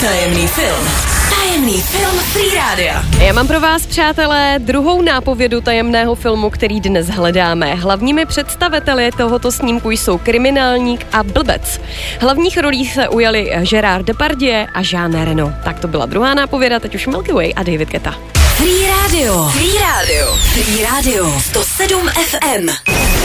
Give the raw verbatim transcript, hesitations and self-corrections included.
Tajemný film. Tajemný film Free Rádia. Já mám pro vás, přátelé, druhou nápovědu tajemného filmu, který dnes hledáme. Hlavními představiteli tohoto snímku jsou kriminálník a blbec. Hlavních rolí se ujali Gérard Depardieu a Jean Reno. Tak to byla druhá nápověda, teď už Milky Way a David Guetta. Free Radio. Free Radio. Free Radio. sto sedm F M.